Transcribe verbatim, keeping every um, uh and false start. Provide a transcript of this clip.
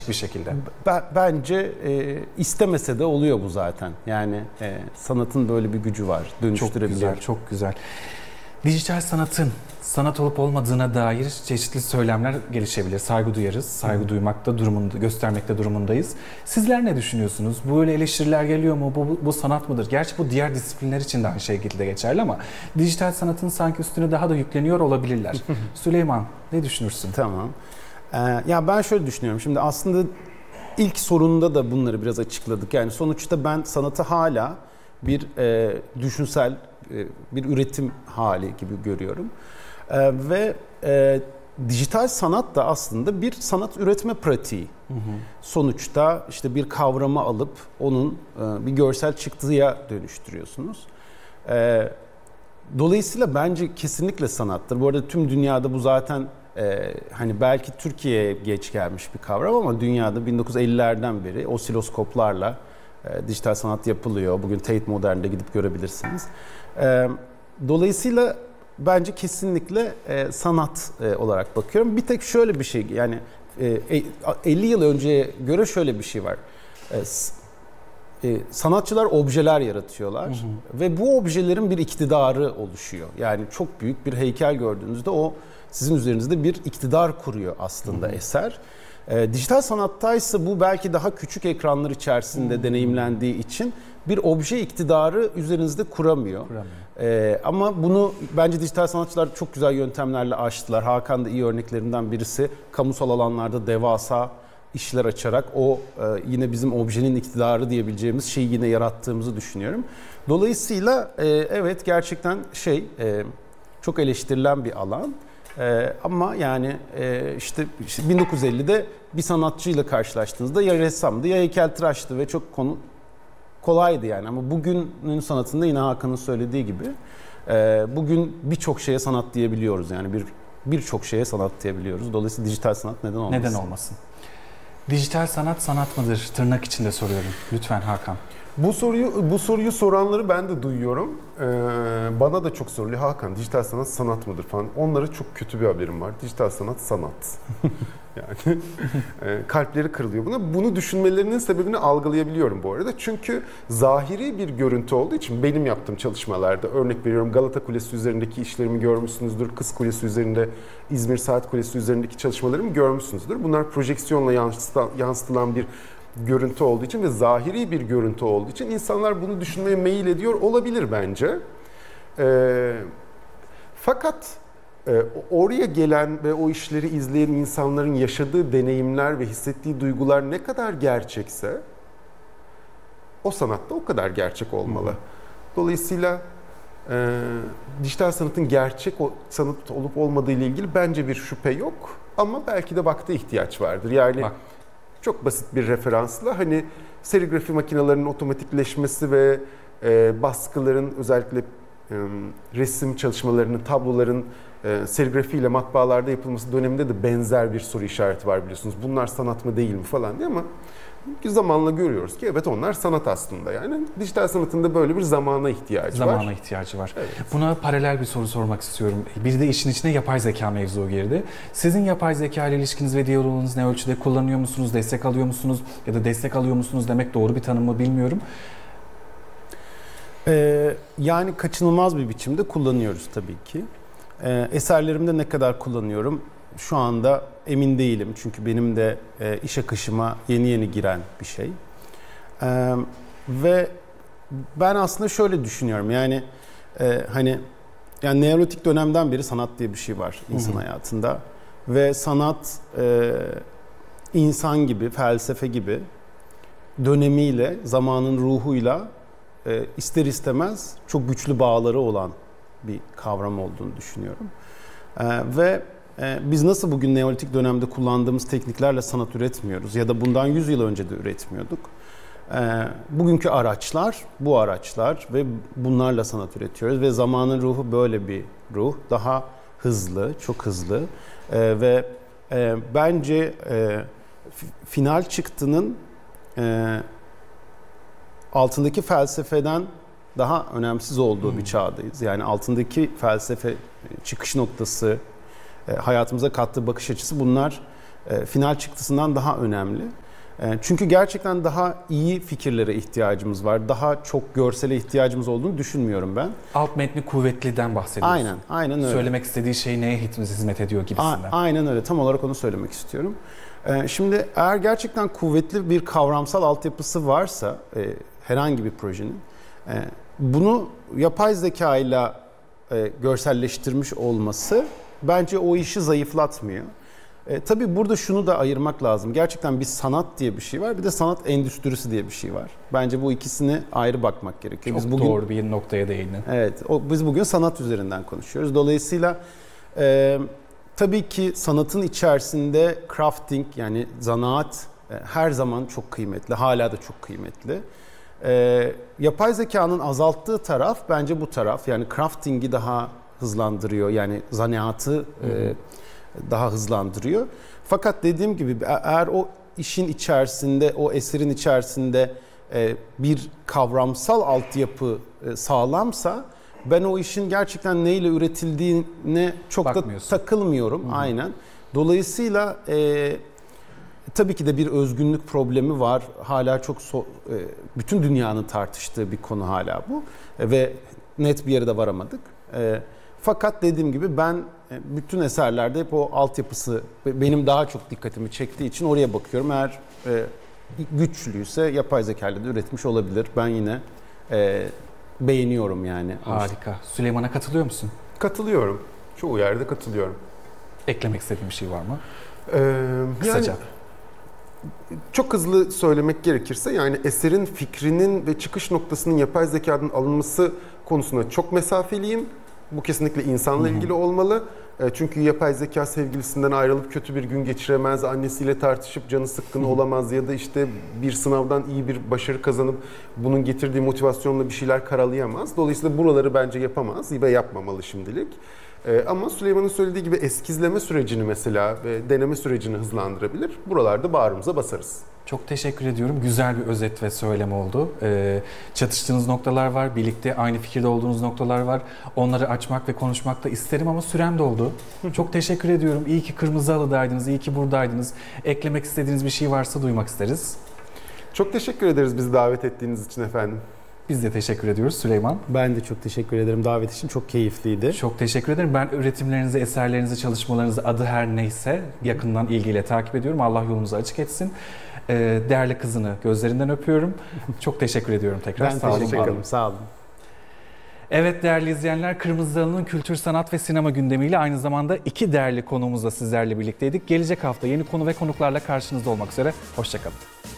bir şekilde. Ben, bence e, istemese de oluyor bu zaten. Yani e, sanatın böyle bir gücü var. Dönüştürebiliyor. Çok güzel, çok güzel. Dijital sanatın sanat olup olmadığına dair çeşitli söylemler gelişebilir. Saygı duyarız, saygı duymakta durumunda, göstermekte durumundayız. Sizler ne düşünüyorsunuz? Böyle eleştiriler geliyor mu? Bu, bu, bu sanat mıdır? Gerçi bu diğer disiplinler için de aynı şekilde geçerli ama dijital sanatın sanki üstüne daha da yükleniyor olabilirler. Süleyman, ne düşünürsün? Tamam. Ee, ya ben şöyle düşünüyorum. Şimdi aslında ilk sorunda da bunları biraz açıkladık. Yani sonuçta ben sanatı hala bir e, düşünsel e, bir üretim hali gibi görüyorum. E, ve e, dijital sanat da aslında bir sanat üretme pratiği. Hı hı. Sonuçta işte bir kavramı alıp onun e, bir görsel çıktıya dönüştürüyorsunuz. E, dolayısıyla bence kesinlikle sanattır. Bu arada tüm dünyada bu zaten e, hani belki Türkiye'ye geç gelmiş bir kavram ama dünyada bin dokuz yüz ellilerden beri osiloskoplarla e, dijital sanat yapılıyor. Bugün Tate Modern'de gidip görebilirsiniz. E, dolayısıyla bence kesinlikle e, sanat e, olarak bakıyorum. Bir tek şöyle bir şey, yani e, elli yıl önceye göre şöyle bir şey var. E, e, sanatçılar objeler yaratıyorlar, hı hı, ve bu objelerin bir iktidarı oluşuyor. Yani çok büyük bir heykel gördüğünüzde o sizin üzerinizde bir iktidar kuruyor aslında, hı hı, eser. E, dijital sanattaysa bu belki daha küçük ekranlar içerisinde, hmm. deneyimlendiği için bir obje iktidarı üzerinizde kuramıyor. kuramıyor. E, ama bunu bence dijital sanatçılar çok güzel yöntemlerle aştılar. Hakan da iyi örneklerinden birisi. Kamusal alanlarda devasa işler açarak o e, yine bizim objenin iktidarı diyebileceğimiz şeyi yine yarattığımızı düşünüyorum. Dolayısıyla e, evet gerçekten şey e, çok eleştirilen bir alan. Ee, ama yani e, işte, işte bin dokuz yüz ellide bir sanatçıyla karşılaştığınızda ya ressamdı ya heykeltıraştı ve çok konu kolaydı yani. Ama bugünün sanatında yine Hakan'ın söylediği gibi e, bugün birçok şeye sanat diyebiliyoruz, yani bir birçok şeye sanat diyebiliyoruz. Dolayısıyla dijital sanat neden olmasın? Neden olmasın? Dijital sanat sanat mıdır? Tırnak içinde soruyorum. Lütfen Hakan. Bu soruyu bu soruyu soranları ben de duyuyorum. Ee, bana da çok soruluyor. Hakan, dijital sanat sanat mıdır falan. Onlara çok kötü bir haberim var. Dijital sanat sanat. Yani e, kalpleri kırılıyor buna. Bunu düşünmelerinin sebebini algılayabiliyorum bu arada. Çünkü zahiri bir görüntü olduğu için benim yaptığım çalışmalarda, örnek veriyorum, Galata Kulesi üzerindeki işlerimi görmüşsünüzdür. Kız Kulesi üzerinde, İzmir Saat Kulesi üzerindeki çalışmalarımı görmüşsünüzdür. Bunlar projeksiyonla yansıtılan bir görüntü olduğu için ve zahiri bir görüntü olduğu için insanlar bunu düşünmeye meyil ediyor olabilir bence. E, fakat e, oraya gelen ve o işleri izleyen insanların yaşadığı deneyimler ve hissettiği duygular ne kadar gerçekse o sanatta o kadar gerçek olmalı. Dolayısıyla e, dijital sanatın gerçek sanat olup olmadığı ile ilgili bence bir şüphe yok ama belki de vakte ihtiyaç vardır. Yani Bak. Çok basit bir referansla hani serigrafi makinelerinin otomatikleşmesi ve e, baskıların, özellikle e, resim çalışmalarının, tabloların e, serigrafiyle matbaalarda yapılması döneminde de benzer bir soru işareti var biliyorsunuz. Bunlar sanat mı değil mi falan diye, ama zamanla görüyoruz ki evet onlar sanat aslında. Yani dijital sanatın da böyle bir zamana ihtiyacı zamana var. Zamana ihtiyacı var. Evet. Buna paralel bir soru sormak istiyorum. Bir de işin içine yapay zeka mevzu girdi. Sizin yapay zeka ile ilişkiniz ve diyaloğunuz ne ölçüde, kullanıyor musunuz, destek alıyor musunuz ya da destek alıyor musunuz demek doğru bir tanım mı bilmiyorum. Ee, yani kaçınılmaz bir biçimde kullanıyoruz tabii ki. Ee, eserlerimde ne kadar kullanıyorum şu anda emin değilim. Çünkü benim de e, iş akışıma yeni yeni giren bir şey. Ee, ve ben aslında şöyle düşünüyorum. Yani e, hani yani Neolitik dönemden beri sanat diye bir şey var insan, hı hı, hayatında. Ve sanat e, insan gibi, felsefe gibi dönemiyle, zamanın ruhuyla e, ister istemez çok güçlü bağları olan bir kavram olduğunu düşünüyorum. E, ve e, biz nasıl bugün Neolitik dönemde kullandığımız tekniklerle sanat üretmiyoruz ya da bundan yüz yıl önce de üretmiyorduk. E, bugünkü araçlar, bu araçlar ve bunlarla sanat üretiyoruz ve zamanın ruhu böyle bir ruh. Daha hızlı, çok hızlı e, ve e, bence e, final çıktının e, altındaki felsefeden daha önemsiz olduğu hmm. bir çağdayız. Yani altındaki felsefe, çıkış noktası, hayatımıza kattığı bakış açısı, bunlar e, final çıktısından daha önemli. E, çünkü gerçekten daha iyi fikirlere ihtiyacımız var. Daha çok görsele ihtiyacımız olduğunu düşünmüyorum ben. Alt metni kuvvetliden bahsediyorsun. Aynen, aynen öyle. Söylemek istediği şey neye hizmet ediyor A- gibisinden. aynen öyle. Tam olarak onu söylemek istiyorum. E, şimdi eğer gerçekten kuvvetli bir kavramsal altyapısı varsa e, herhangi bir projenin e, bunu yapay zeka ile e, görselleştirmiş olması bence o işi zayıflatmıyor. E, tabii burada şunu da ayırmak lazım. Gerçekten bir sanat diye bir şey var, bir de sanat endüstrisi diye bir şey var. Bence bu ikisini ayrı bakmak gerekiyor. Çok Biz bugün, doğru bir noktaya değindin. evet, o, biz bugün sanat üzerinden konuşuyoruz. Dolayısıyla e, tabii ki sanatın içerisinde crafting yani zanaat e, her zaman çok kıymetli, hala da çok kıymetli. E, yapay zekanın azalttığı taraf bence bu taraf. Yani crafting'i daha hızlandırıyor, yani zanaatı e, daha hızlandırıyor. Fakat dediğim gibi eğer o işin içerisinde, o eserin içerisinde e, bir kavramsal altyapı e, sağlamsa ben o işin gerçekten neyle üretildiğine çok da Bakmıyorsun. takılmıyorum. Hı-hı. Aynen. Dolayısıyla e, tabii ki de bir özgünlük problemi var. Hala çok so- e, bütün dünyanın tartıştığı bir konu hala bu. E, ve net bir yere de varamadık. E, fakat dediğim gibi ben e, bütün eserlerde hep o altyapısı benim daha çok dikkatimi çektiği için oraya bakıyorum. Eğer e, güçlüyse yapay zeka ile de üretmiş olabilir. Ben yine e, beğeniyorum yani. Harika. Süleyman'a katılıyor musun? Katılıyorum. Çoğu yerde katılıyorum. Eklemek istediğin bir şey var mı? Ee, Kısaca. Yani çok hızlı söylemek gerekirse yani eserin fikrinin ve çıkış noktasının yapay zekadan alınması konusunda çok mesafeliyim. Bu kesinlikle insanla Hı hı. ilgili olmalı. E, Çünkü yapay zeka sevgilisinden ayrılıp kötü bir gün geçiremez, annesiyle tartışıp canı sıkkın olamaz ya da işte bir sınavdan iyi bir başarı kazanıp bunun getirdiği motivasyonla bir şeyler karalayamaz. Dolayısıyla buraları bence yapamaz ve yapmamalı şimdilik. E, Ama Süleyman'ın söylediği gibi eskizleme sürecini mesela ve deneme sürecini hızlandırabilir. Buralarda bağrımıza basarız. Çok teşekkür ediyorum. Güzel bir özet ve söylem oldu. Ee, çatıştığınız noktalar var, birlikte aynı fikirde olduğunuz noktalar var. Onları açmak ve konuşmak da isterim ama sürem doldu. Çok teşekkür ediyorum. İyi ki Kırmızı Halı'daydınız, iyi ki buradaydınız. Eklemek istediğiniz bir şey varsa duymak isteriz. Çok teşekkür ederiz bizi davet ettiğiniz için efendim. Biz de teşekkür ediyoruz Süleyman. Ben de çok teşekkür ederim davet için. Çok keyifliydi. Çok teşekkür ederim. Ben üretimlerinizi, eserlerinizi, çalışmalarınızı adı her neyse yakından ilgiyle takip ediyorum. Allah yolunuzu açık etsin. Ee, değerli kızını gözlerinden öpüyorum. Çok teşekkür ediyorum tekrar. Ben Sağ olun, teşekkür var olun. ederim. Sağ olun. Evet değerli izleyenler, Kırmızı Halı'nın kültür, sanat ve sinema gündemiyle aynı zamanda iki değerli konuğumuzla sizlerle birlikteydik. Gelecek hafta yeni konu ve konuklarla karşınızda olmak üzere. Hoşça kalın.